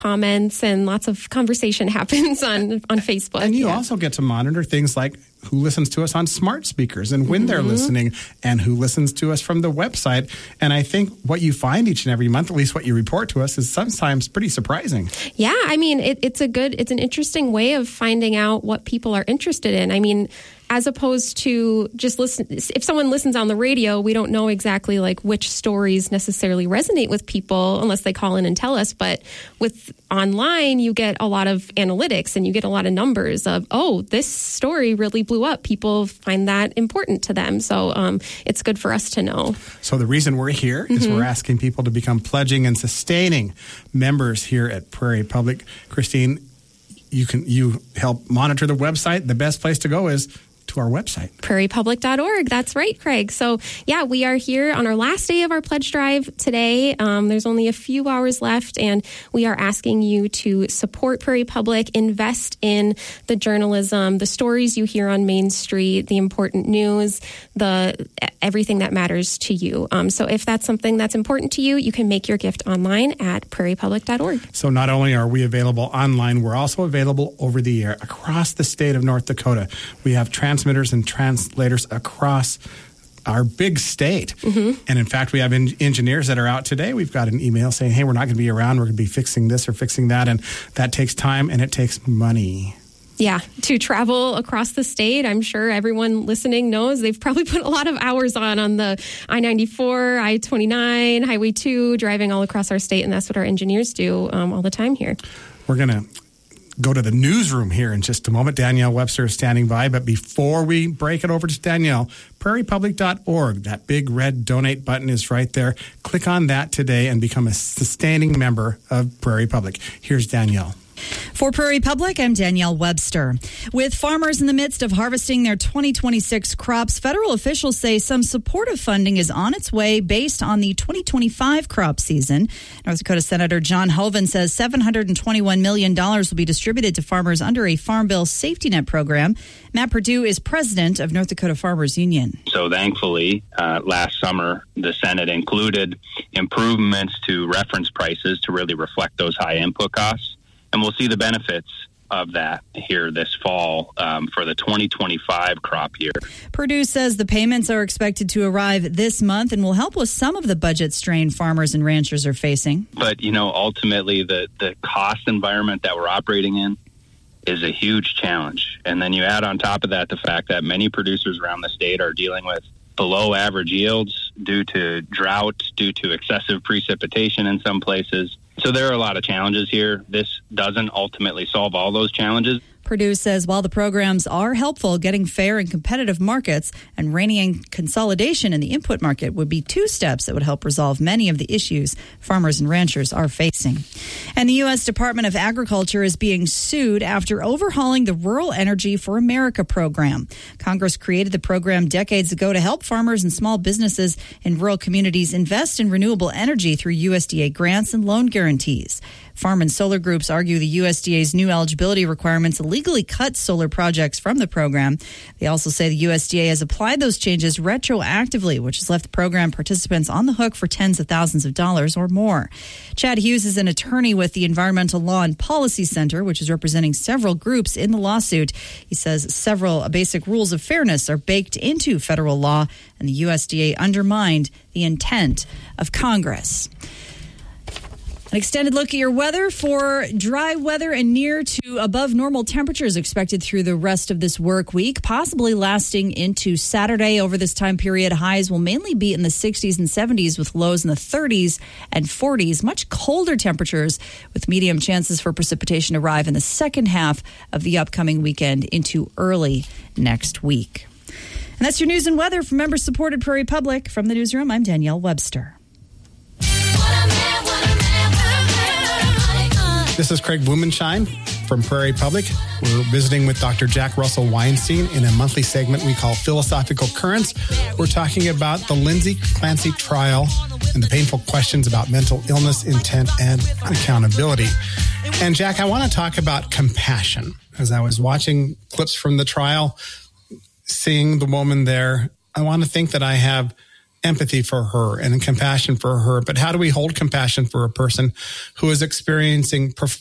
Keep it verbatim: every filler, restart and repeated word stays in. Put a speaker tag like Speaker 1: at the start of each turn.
Speaker 1: comments and lots of conversation happens on, on Facebook.
Speaker 2: And you
Speaker 1: yeah.
Speaker 2: also get to monitor things like who listens to us on smart speakers and when mm-hmm. they're listening and who listens to us from the website. And I think what you find each and every month, at least what you report to us, is sometimes pretty surprising.
Speaker 1: Yeah, I mean, it, it's a good, it's an interesting way of finding out what people are interested in. I mean, as opposed to just listen, if someone listens on the radio, we don't know exactly like which stories necessarily resonate with people unless they call in and tell us. But with online, you get a lot of analytics and you get a lot of numbers of, oh, this story really blew up. People find that important to them. So um, it's good for us to know.
Speaker 2: So the reason we're here is mm-hmm. we're asking people to become pledging and sustaining members here at Prairie Public. Christine, you can you help monitor the website. The best place to go is to our website. prairie public dot org. That's right, Craig. So yeah, we are here on our last day of our pledge drive today. Um, there's only a few hours left, and we are asking you to support Prairie Public, invest in the journalism, the stories you hear on Main Street, the important news, the everything that matters to you. Um, so if that's something that's important to you, you can make your gift online at prairie public dot org. So not only are we available online, we're also available over the air across the state of North Dakota. We have transmitters and translators across our big state. Mm-hmm. And in fact, we have en- engineers that are out today. We've got an email saying, hey, we're not going to be around. We're going to be fixing this or fixing that. And that takes time and it takes money.
Speaker 1: Yeah, to travel across the state. I'm sure everyone listening knows they've probably put a lot of hours on on the I ninety-four, I twenty-nine, Highway two, driving all across our state. And that's what our engineers do um, all the time here.
Speaker 2: We're going to go to the newsroom here in just a moment. Danielle Webster is standing by. But before we break it over to Danielle, prairie public dot org, that big red donate button is right there. Click on that today and become a sustaining member of Prairie Public. Here's Danielle.
Speaker 3: For Prairie Public, I'm Danielle Webster. With farmers in the midst of harvesting their twenty twenty-six crops, federal officials say some supportive funding is on its way based on the twenty twenty-five crop season. North Dakota Senator John Hoeven says seven hundred twenty-one million dollars will be distributed to farmers under a Farm Bill safety net program. Matt Perdue is president of North Dakota Farmers Union.
Speaker 4: So thankfully, uh, last summer, the Senate included improvements to reference prices to really reflect those high input costs. And we'll see the benefits of that here this fall um, for the twenty twenty-five crop year.
Speaker 3: Perdue says the payments are expected to arrive this month and will help with some of the budget strain farmers and ranchers are facing.
Speaker 4: But, you know, ultimately the, the cost environment that we're operating in is a huge challenge. And then you add on top of that the fact that many producers around the state are dealing with below average yields due to drought, due to excessive precipitation in some places. So there are a lot of challenges here. This doesn't ultimately solve all those challenges.
Speaker 3: Perdue says while the programs are helpful, getting fair and competitive markets and reining in consolidation in the input market would be two steps that would help resolve many of the issues farmers and ranchers are facing. And the U S Department of Agriculture is being sued after overhauling the Rural Energy for America program. Congress created the program decades ago to help farmers and small businesses in rural communities invest in renewable energy through U S D A grants and loan guarantees. Farm and solar groups argue the U S D A's new eligibility requirements illegally cut solar projects from the program. They also say the U S D A has applied those changes retroactively, which has left the program participants on the hook for tens of thousands of dollars or more. Chad Hughes is an attorney with the Environmental Law and Policy Center, which is representing several groups in the lawsuit. He says several basic rules of fairness are baked into federal law, and the U S D A undermined the intent of Congress. An extended look at your weather for dry weather and near to above normal temperatures expected through the rest of this work week, possibly lasting into Saturday. Over this time period, highs will mainly be in the sixties and seventies with lows in the thirties and forties. Much colder temperatures with medium chances for precipitation arrive in the second half of the upcoming weekend into early next week. And that's your news and weather from member-supported Prairie Public. From the newsroom, I'm Danielle Webster.
Speaker 2: This is Craig Blumenschein from Prairie Public. We're visiting with Doctor Jack Russell Weinstein in a monthly segment we call Philosophical Currents. We're talking about the Lindsay Clancy trial and the painful questions about mental illness, intent, and accountability. And Jack, I want to talk about compassion. As I was watching clips from the trial, seeing the woman there, I want to think that I have empathy for her and compassion for her, but how do we hold compassion for a person who is experiencing prof-